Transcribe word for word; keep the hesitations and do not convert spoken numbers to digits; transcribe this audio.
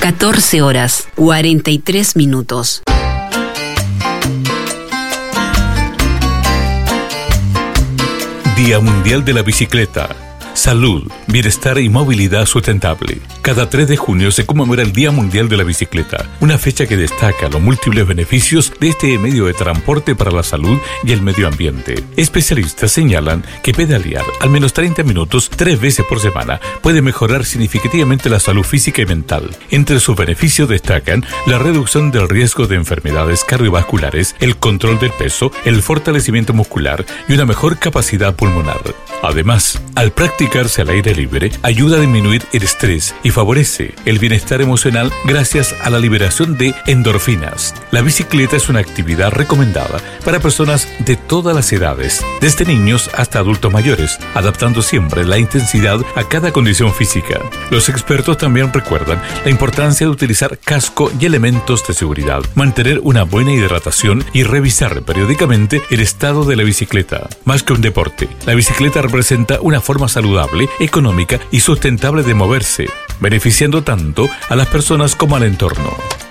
catorce horas, cuarenta y tres minutos. Día Mundial de la Bicicleta. Salud, bienestar y movilidad sustentable. Cada tres de junio se conmemora el Día Mundial de la Bicicleta, una fecha que destaca los múltiples beneficios de este medio de transporte para la salud y el medio ambiente. Especialistas señalan que pedalear al menos treinta minutos tres veces por semana puede mejorar significativamente la salud física y mental. Entre sus beneficios destacan la reducción del riesgo de enfermedades cardiovasculares, el control del peso, el fortalecimiento muscular y una mejor capacidad pulmonar. Además, al practicarse al aire libre, ayuda a disminuir el estrés y favorece el bienestar emocional gracias a la liberación de endorfinas. La bicicleta es una actividad recomendada para personas de todas las edades, desde niños hasta adultos mayores, adaptando siempre la intensidad a cada condición física. Los expertos también recuerdan la importancia de utilizar casco y elementos de seguridad, mantener una buena hidratación y revisar periódicamente el estado de la bicicleta. Más que un deporte, la bicicleta representa una forma saludable, económica y sustentable de moverse, beneficiando tanto a las personas como al entorno.